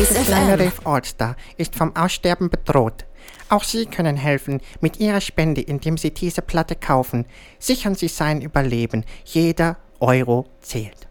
Base Das kleine FM. Riff Allstar ist vom Aussterben bedroht. Auch Sie können helfen mit Ihrer Spende, indem Sie diese Platte kaufen. Sichern Sie sein Überleben. Jeder Euro zählt.